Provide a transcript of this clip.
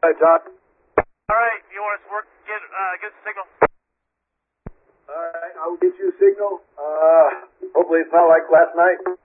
Hi, Todd. All right, you want us to work? Get us a signal. All right, I will get you a signal. Hopefully it's not like last night.